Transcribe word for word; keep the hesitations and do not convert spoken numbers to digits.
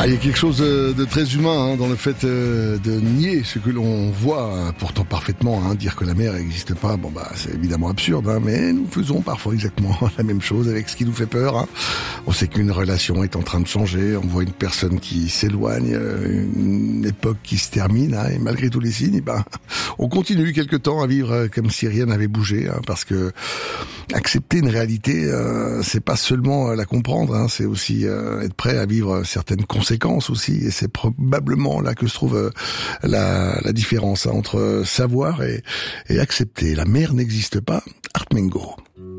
Ah, il y a quelque chose de, de très humain hein, dans le fait euh, de nier ce que l'on voit, hein, pourtant parfaitement. Hein, dire que la mer n'existe pas, bon bah c'est évidemment absurde, hein, mais nous faisons parfois exactement la même chose avec ce qui nous fait peur. Hein. On sait qu'une relation est en train de changer, on voit une personne qui s'éloigne, une époque qui se termine, hein, et malgré tous les signes, ben, on continue quelque temps à vivre comme si rien n'avait bougé, hein, parce que accepter une réalité, euh, c'est pas seulement la comprendre, hein, c'est aussi euh, être prêt à vivre certaines conséquences aussi, et c'est probablement là que se trouve euh, la, la différence hein, entre savoir et, et accepter. La mer n'existe pas, Art Mengo.